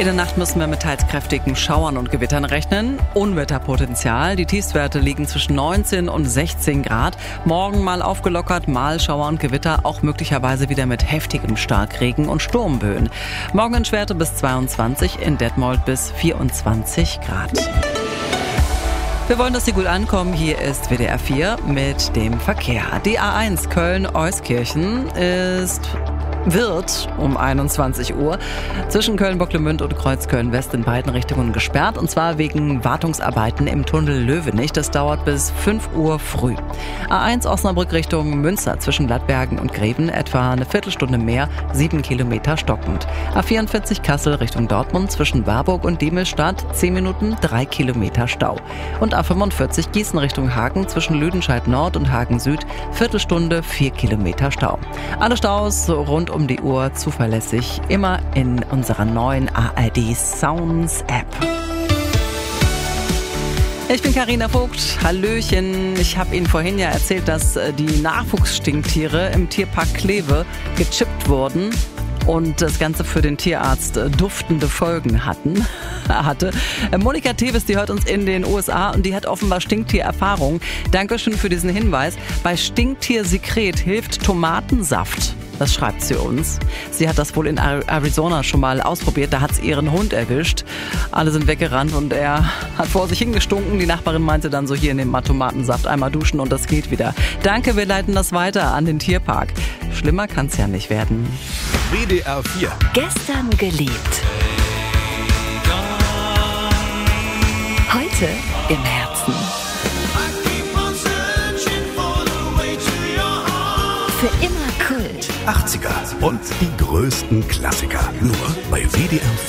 In der Nacht müssen wir mit teils kräftigen Schauern und Gewittern rechnen. Unwetterpotenzial. Die Tiefstwerte liegen zwischen 19 und 16 Grad. Morgen mal aufgelockert, mal Schauer und Gewitter, auch möglicherweise wieder mit heftigem Starkregen und Sturmböen. Morgen in Schwerte bis 22, in Detmold bis 24 Grad. Wir wollen, dass Sie gut ankommen. Hier ist WDR 4 mit dem Verkehr. Die A1 Köln-Euskirchen wird um 21 Uhr zwischen Köln-Bocklemünd und Kreuzköln-West in beiden Richtungen gesperrt. Und zwar wegen Wartungsarbeiten im Tunnel Löwenich. Das dauert bis 5 Uhr früh. A1 Osnabrück Richtung Münster zwischen Blattbergen und Greven etwa eine Viertelstunde mehr, 7 Kilometer stockend. A44 Kassel Richtung Dortmund zwischen Warburg und Diemelstadt 10 Minuten, 3 Kilometer Stau. Und A45 Gießen Richtung Hagen zwischen Lüdenscheid Nord und Hagen Süd Viertelstunde, 4 Kilometer Stau. Alle Staus rund um die Uhr zuverlässig, immer in unserer neuen ARD Sounds App. Ich bin Carina Vogt. Hallöchen. Ich habe Ihnen vorhin ja erzählt, dass die Nachwuchsstinktiere im Tierpark Kleve gechippt wurden und das Ganze für den Tierarzt duftende Folgen hatte. Monika Tevis, die hört uns in den USA und die hat offenbar Stinktiererfahrung. Dankeschön für diesen Hinweis. Bei Stinktiersekret hilft Tomatensaft. Das schreibt sie uns. Sie hat das wohl in Arizona schon mal ausprobiert. Da hat es ihren Hund erwischt. Alle sind weggerannt und er hat vor sich hingestunken. Die Nachbarin meinte dann so, hier, nehmt mal Tomatensaft, einmal duschen und das geht wieder. Danke, wir leiten das weiter an den Tierpark. Schlimmer kann es ja nicht werden. WDR 4. Gestern geliebt. Heute im Herzen. Für immer Kult. 80er und die größten Klassiker. Nur bei WDR 4.